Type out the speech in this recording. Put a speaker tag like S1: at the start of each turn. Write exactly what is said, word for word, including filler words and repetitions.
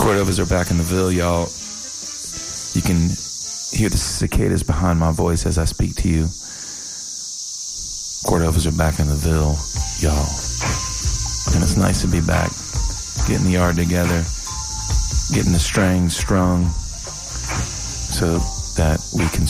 S1: Cordovas are back in the Ville, y'all. You can hear the cicadas behind my voice as I speak to you. Cordovas are back in the Ville, y'all. And it's nice to be back, getting the yard together, getting the strings strung so that we can